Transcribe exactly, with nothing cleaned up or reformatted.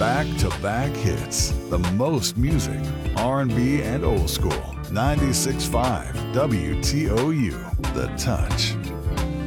Back-to-back hits. The most music, R and B and old school. ninety-six point five W T O U. The Touch.